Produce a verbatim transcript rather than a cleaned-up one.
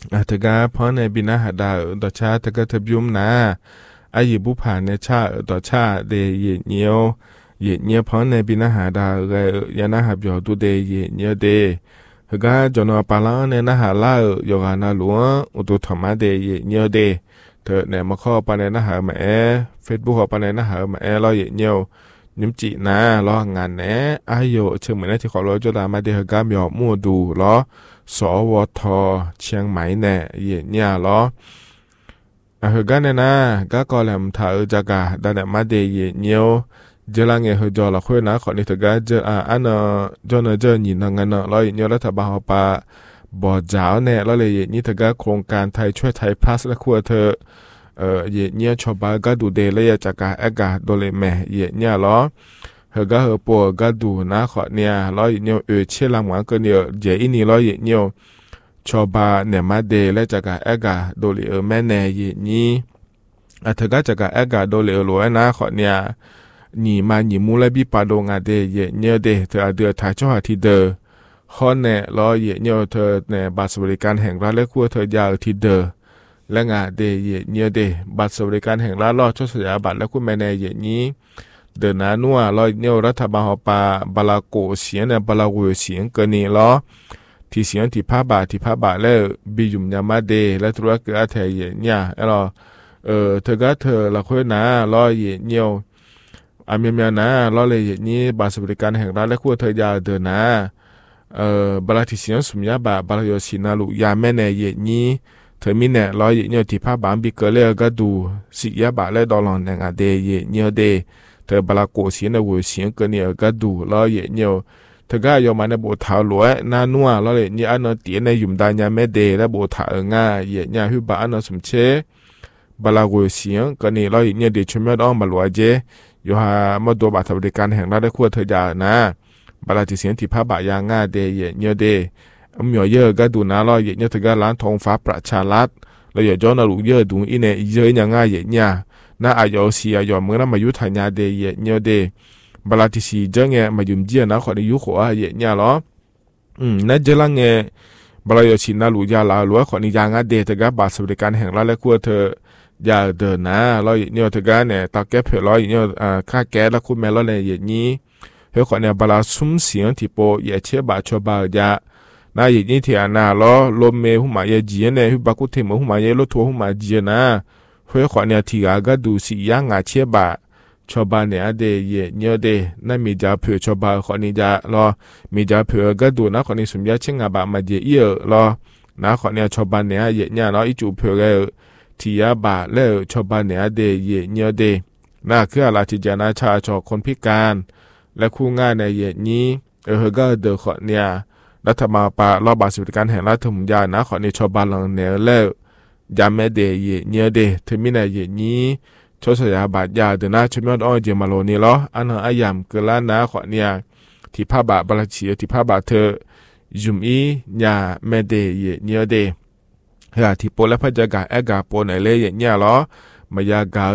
อาตกาพอในบินาหาดาต่อชาตกะทบยุมนาอายิบุผ่านในชาต่อชาเดเยเนียวเยเนียพอในบินาหาดาเรยานาหับยอดูเดเยเนียเดฮกาจอนอปาลาในนาหาลายอนาหลวงอุตุธรรมะเดเยเนียเดเธอเนี่ยมาข้อปานในนาหามาแอเฟซบุ๊กปานในนาหามาแอรอเยเนียวนิมจีนะรองานแหนอายุเชื่อเหมือนที่ขอรอจดามาเดฮกามยอมู่ดูรอสวทเชียงใหม่เนี่ยเย่เนี่ยรออ่ะฮกันเนี่ยนะก็ก็แหลมถ่ายจากาดันมาเดเย่เนี่ยเจลังเงฮจอละคุยนะขอนี่ถึงก็เจออ่ะอันเนาะจนเจอหยินงานเนาะรอเนี่ยรัฐบาลปาบ่อจ้าวเนี่ยแล้วเลยนี่ถึงก็โครงการไทยช่วยไทยพลัสและครัวเธอเอ่อเย่เนี่ยชาวบ้านก็ดูเดเลยจากาเอกาโดเลแม่เย่เนี่ยรอเฮก็เฮปัวก็ดูนะขอเนี่ยร้อยเนี่ยเออเชื่อลำหวังก็เนี่ยเจอินี่ร้อยเนี่ยชาวบ้านเนี่ยมาเดและจากการเอกาโดเลเออแม่เนี่ยยี่นี่อ่ะเธอก็จากการเอกาโดเลเออล้วนนะขอเนี่ยนี่มาหนีมูลบิปาดงอาเดยี่เนี่ยเดเธอเดือดถ่ายช่อที่เดอข้อเนี่ยร้อยเนี่ยเธอเนี่ยบัตรสวัสดิการแห่งรัฐและครัวเธอยาวที่เดอและงาเดยี่เนี่ยเดบัตรสวัสดิการแห่งรัฐรอดช่วยสยามบัตรและคุณแม่เนี่ยยี่นี้เดินนานัวลอยเนี่ยรัฐบาลปาบาลาโกเสียงเนี่ยบาลาโกเสียงเกินนี่ล้อที่เสียงที่ผ้าบาที่ผ้าบาแล้วบิยุมยามาเดและตัวเกิดอะไรเนี่ยเออเออเธอก็เธอละคนนะลอยเนี่ยอามีเมียนะลอยเลยนี่บาสบริการแห่งรัฐและคู่เธอยาเดินนะเออบาลาที่เสียงสมยาบาบาลาโยชินาลุยาแม่เนี่ยนี่เธอมีเนี่ยลอยเนี่ยที่ผ้าบาบิเกเลก็ดูสิยาบาและดอลลาร์เนี่ยเดเนี่ยเดเธอบาลาโกเสียงในหัวเสียงเกินเนี่ยก็ดูแล้วเยเนี่ยเธอก็ยอมมาในโบถาวรวยน่านัวแล้วเลยนี่อันนั้นตีในยุ่มได้ยังไม่เดและโบถาวง่ายเยเนี่ยฮึบบ้านนั้นสมเชบาลาโกเสียงเกินเนี่ยแล้วเนี่ยเดี๋ยวชมยอดอ้อมบาลวเจอยู่หามาตัวบัตรบริการแห่งรัฐได้ขั้วเธอยานะบาลาที่เสียงที่พระบายางง่ายเดเยเนี่ยเดอมเยอะก็ดูนะแล้วเยเนี่ยเธอก็ล้านทองฟ้าประชารัฐแล้วอย่าย้อนเอาลูกเยอะดูอีเนี่ยเยอะยังง่ายเยเนี่ยน่าอายอเสียยอมเมื่อนั้นมายุทธญาเดเยเนี่ยเดบาลาที่สีเจ้าเงมายุ่มเจียนะขอได้ยุขวาเยเนี่ยหรออืมนั่นเจลังเงบาลายชินนาลูยาลาลัวขอนิยางาเดเธอก็บัตรสวัสดิการแห่งรัฐและครัวเธออย่าเดินนะเราเนี่ยเธอก็เนี่ยตาแก้เผื่อเราเนี่ยอ่าค่าแก๊สและคุณแม่เราเนี่ยอย่างนี้เฮ้ยขอเนี่ยบาลาซุ้มเสียงที่โปเยเชื่อบาชบายาน่าอย่างนี้ที่อ่านาล้อลมเมหุมาเยจีเนี่ยหุบากุเทมหุมาเยลทัวหุมาเจียนะเฮ้ยขอเนี่ยที่อาก็ดูสิยังอาเชื่อบาชาวบ้านเนี่ยเดย์เนี่ยเดย์นั่นมีจ่าเผื่อชาวบ้านคนนี้จะรอมีจ่าเผื่อก็ดูนะคนนี้สมยาเชิงอาบะมาเยเยอะรอนะคนนี้ชาวบ้านเนี่ยเยเนี่ยเนาะอีจูเผื่อก็ที่ยาบะแล้วชาวบ้านเนี่ยเดย์เนี่ยเดย์น่าคืออะไรที่จะน่าชาชอคนพิการและคู่งานในเยนี้เออก็เดอคนเนี่ยรัฐบาลปารอบบัตรสวัสดิการแห่งรัฐถุงยานะคนนี้ชาวบ้านหลังเนี่ยแล้วยามเดย์เนี่ยเดย์ถึงมีในเยนี้ชดเชยบาดยาเดินหน้าชมยอดอ้อยเจมาโลนี่ล้ออันนั้นอายามเกล้านะขอเนี่ยที่ผ้าบาบาลเชียที่ผ้าบาเธอจุมอีญาเมเดเยเนียเดเฮาที่โปและพระจักรเอกาโปไหนเลยเนี่ยล้อมายากา